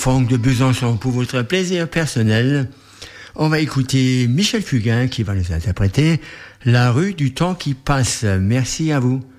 funk de Besançon pour votre plaisir personnel. On va écouter Michel Fugain qui va nous interpréter La rue du temps qui passe. Merci à vous.